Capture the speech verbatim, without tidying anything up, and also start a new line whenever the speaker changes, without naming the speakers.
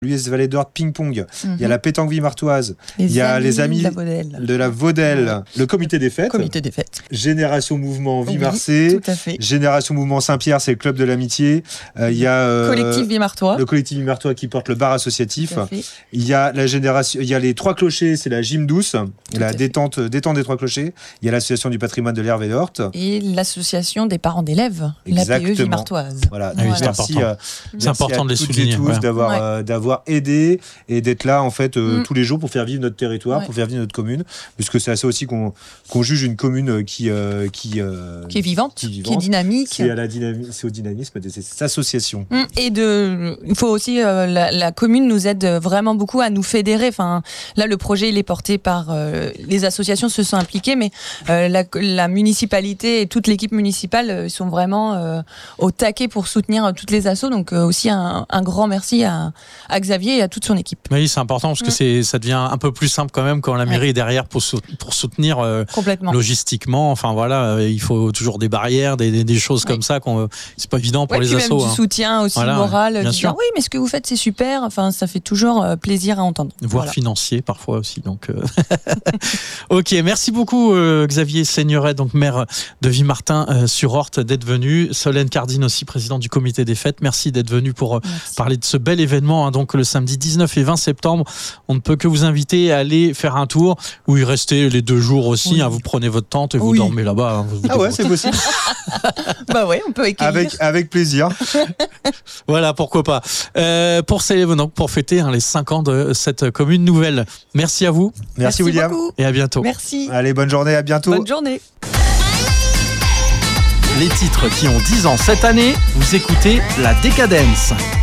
l'U S Vallée d'Orthe ping-pong,
Mhm.
il y a la pétanque Vimartoise,
Les
il y a
amis
les amis
de la Vaudelle.
de la Vaudelle, le comité des fêtes,
Comité des fêtes.
Génération Mouvement
Oui,
Vimarcé,
tout à fait.
Génération Mouvement Saint-Pierre, c'est le club de l'amitié. Euh, il y a euh,
Collectif Vimartois.
le collectif Vimartois qui porte le bar associatif.
Tout à fait.
Il y a la génération, il y a les Trois Clochers, c'est la gym douce, la
à fait.
détente, détente des Trois Clochers. Il y a l'association du patrimoine de l'Herve et d'Orthe.
Et l'association des parents d'élèves, l'A P E
Exactement.
Vimartoise.
Voilà.
Ah oui,
Donc,
c'est
merci,
important.
euh,
C'est
merci
important
à
de les
toutes et
souligner,
tous
ouais.
d'avoir
Ouais.
euh, d'avoir aidé et d'être là en fait euh,
Mm.
tous les jours pour faire vivre notre territoire,
Ouais.
pour faire vivre notre commune, puisque c'est à ça aussi qu'on qu'on juge une commune qui euh, qui euh,
Qui est vivante,
qui est
qui est
vivante.
dynamique.
C'est à la dynamisme, c'est au dynamisme de ces associations.
Hum, Et de, il faut aussi euh, la, la commune nous aide vraiment beaucoup à nous fédérer. Enfin, là, le projet il est porté par euh, les associations se sont impliquées, mais euh, la, la municipalité et toute l'équipe municipale euh, sont vraiment euh, au taquet pour soutenir euh, toutes les assos. Donc euh, aussi un, un grand merci à, à Xavier et à toute son équipe.
Oui, c'est important parce que
Mm.
c'est, ça devient un peu plus simple quand même quand la mairie est derrière pour, sou- pour soutenir euh,
Complètement.
logistiquement. Enfin voilà, euh, il faut toujours des barrières, des, des, des choses
Oui.
comme ça. Qu'on, c'est pas évident pour
Ouais,
les
puis même
assos.
du
Hein.
soutien aussi
Voilà,
moral,
bien
de
sûr.
dire oui, mais ce que vous faites c'est super. Enfin, ça fait toujours euh, plaisir à entendre.
Voire
Voilà.
financier parfois aussi. Donc, euh... ok, merci beaucoup euh, Xavier Seigneuret, donc maire de Vimartin euh, sur Orthe, d'être venu. Solène Cardine aussi, présidente du comité des fêtes. Merci d'être venu pour euh,
Merci.
parler de ce bel événement. Hein, donc le samedi dix-neuf et vingt septembre, on ne peut que vous inviter à aller faire un tour ou y rester les deux jours aussi.
Oui.
Hein, vous prenez votre tente et vous
Oui.
dormez là-bas. Hein, vous vous
Ah ouais,
débrouillez.
c'est possible.
Bah ouais, on peut écrire.
avec avec plaisir.
Voilà, pourquoi pas. Euh, pour célébrer, donc pour fêter hein, les cinq ans de cette commune nouvelle. Merci à vous
Merci, William.
beaucoup.
et à bientôt.
Merci.
Allez, bonne journée, à bientôt.
Bonne journée.
Les titres qui ont dix ans cette année, vous écoutez La Décadence.